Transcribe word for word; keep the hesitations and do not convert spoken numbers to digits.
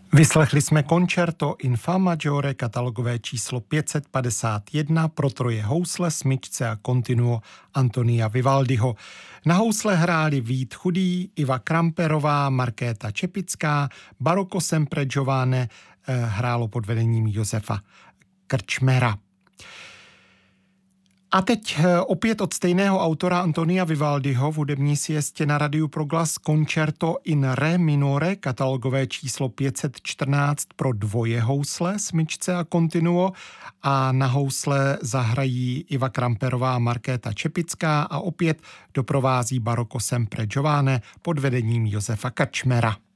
Vyslechli jsme koncerto in fa maggiore katalogové číslo pět set padesát jedna pro troje housle, smyčce a continuo Antonia Vivaldiho. Na housle hráli Vít Chudý, Iva Kramperová, Markéta Čepická, Baroko sempre Giovane eh, hrálo pod vedením Josefa Krčmera. A teď opět od stejného autora Antonia Vivaldiho v hudební siestě na Radiu Proglas koncerto in re minore, katalogové číslo pět set čtrnáct pro dvoje housle, smyčce a continuo, a na housle zahrají Iva Kramperová a Markéta Čepická a opět doprovází Baroko sempre Giovane pod vedením Josefa Krčmera.